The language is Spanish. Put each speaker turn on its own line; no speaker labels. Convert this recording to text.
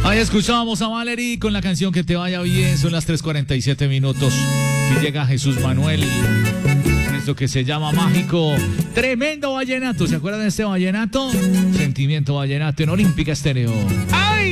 Ahí escuchábamos a Valerie con la canción Que te vaya bien. Son las 3:47 minutos. Y llega Jesús Manuel con esto que se llama Mágico. Tremendo vallenato. ¿Se acuerdan de este vallenato? Sentimiento vallenato en Olímpica Estéreo.